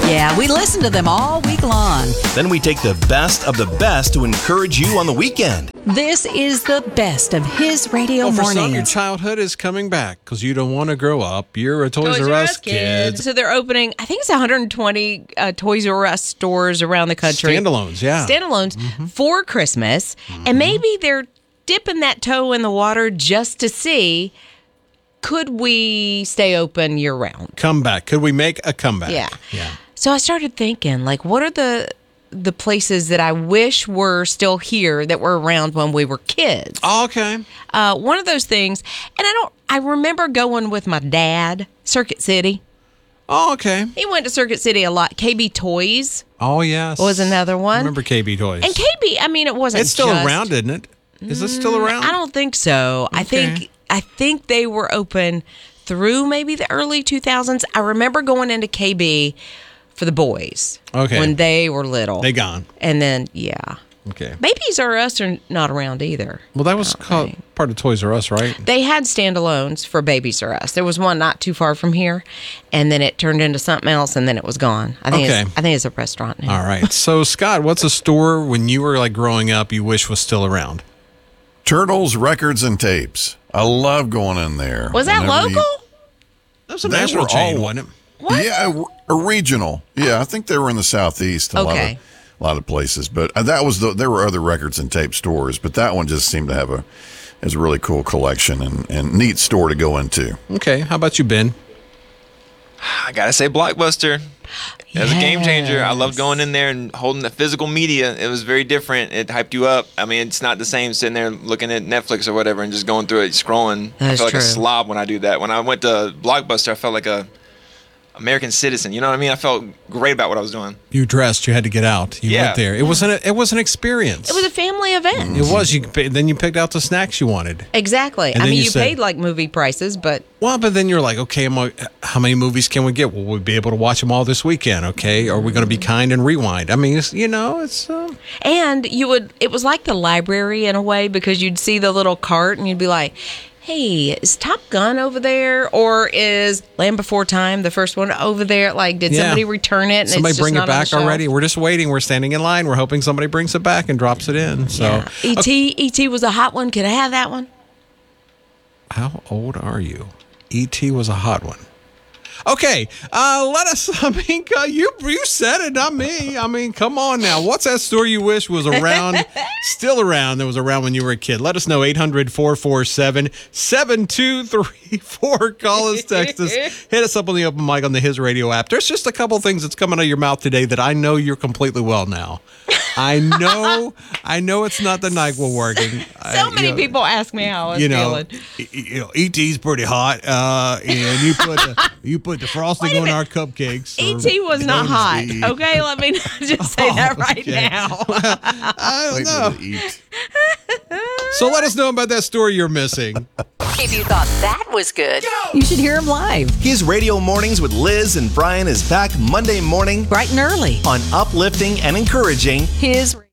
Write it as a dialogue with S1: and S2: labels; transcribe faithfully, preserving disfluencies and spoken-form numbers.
S1: Yeah, we listen to them all week long.
S2: Then we take the best of the best to encourage you on the weekend.
S1: This is the best of his radio
S3: well, for
S1: mornings.
S3: some, your childhood is coming back because you don't want to grow up. You're a Toys, Toys R Us kid.
S4: So they're opening, I think it's one hundred twenty uh, Toys R Us stores around the country.
S3: Standalones, yeah.
S4: Standalones mm-hmm. for Christmas. Mm-hmm. And maybe they're dipping that toe in the water just to see, could we stay open year round?
S3: Comeback. Could we make a comeback?
S4: Yeah.
S3: Yeah.
S4: So I started thinking, like, what are the the places that I wish were still here that were around when we were kids?
S3: Oh, okay.
S4: Uh, one of those things, and I don't. I remember going with my dad, Circuit City.
S3: Oh, okay.
S4: He went to Circuit City a lot. K B Toys.
S3: Oh, yes.
S4: Was another one.
S3: I remember K B Toys.
S4: And K B, I mean, it wasn't.
S3: It's still
S4: just,
S3: around, isn't it? Is it still around?
S4: I don't think so.
S3: Okay.
S4: I think I think they were open through maybe the early two thousands. I remember going into K B for the boys.
S3: Okay.
S4: When they were little.
S3: They gone.
S4: And then, yeah.
S3: Okay.
S4: Babies R Us are not around either.
S3: Well, that was called think. part of Toys R Us, right?
S4: They had standalones for Babies R Us. There was one not too far from here, and then it turned into something else, and then it was gone. I think
S3: okay.
S4: it's, I think it's a restaurant now.
S3: All right. So, Scott, what's a store when you were like growing up you wish was still around?
S5: Turtles Records and Tapes. I love going in there.
S4: Was that local?
S5: You,
S3: that was a national chain, wasn't it?
S4: What?
S5: Yeah, a, a regional. Yeah, I think they were in the southeast. A
S4: okay.
S5: lot of, a lot of places, but that was the. There were other records and tape stores, but that one just seemed to have a, has a really cool collection and, and neat store to go into.
S3: Okay, how about you, Ben?
S6: I gotta say, Blockbuster. It was yes. a game changer. I loved going in there and holding the physical media. It was very different. It hyped you up. I mean, it's not the same sitting there looking at Netflix or whatever and just going through it, scrolling.
S4: That
S6: I feel like
S4: true.
S6: a slob when I do that. When I went to Blockbuster, I felt like a American citizen. You know what I mean? I felt great about what I was doing.
S3: You dressed. You had to get out. You
S6: yeah.
S3: went there. It was an it was an experience.
S4: It was a family event.
S3: It was. You then you picked out the snacks you wanted.
S4: Exactly.
S3: And
S4: I mean,
S3: you
S4: you
S3: said,
S4: paid like movie prices, but
S3: well, but then you're like, okay, am I, how many movies can we get? Will we be able to watch them all this weekend? Okay, are we going to be kind and rewind? I mean, it's, you know, it's. Uh...
S4: And you would. It was like the library in a way because you'd see the little cart and you'd be like, hey, is Top Gun over there? Or is Land Before Time, the first one, over there? Like, did
S3: yeah.
S4: somebody return it? And
S3: somebody
S4: it's just
S3: bring
S4: not
S3: it back
S4: on the
S3: already? We're just waiting. We're standing in line. We're hoping somebody brings it back and drops it in. So,
S4: yeah. E T
S3: okay.
S4: E T was a hot one. Can I have that one?
S3: How old are you? E T was a hot one. Okay, uh, let us, I mean, uh, you you said it, not me. I mean, come on now. What's that store you wish was around, still around, that was around when you were a kid? Let us know, eight hundred, four four seven, seven two three four. Call us, text us, hit us up on the open mic on the His Radio app. There's just a couple things that's coming out of your mouth today that I know you're completely well now. I know, I know it's not the NyQuil working.
S4: So
S3: I,
S4: many
S3: you know,
S4: people ask me how I was
S3: you know,
S4: feeling.
S3: You know, E T's pretty hot, uh, and you put the, you put the frosting on our cupcakes.
S4: E T was not hot.
S5: eat.
S4: Okay, let me just say that right
S3: okay.
S4: now.
S3: I don't
S5: Wait
S3: know.
S5: till they eat.
S3: So let us know about that story you're missing.
S1: If you thought that was good, you should hear him live.
S2: His Radio Mornings with Liz and Brian is back Monday morning
S1: Bright and early.
S2: on Uplifting and Encouraging
S1: His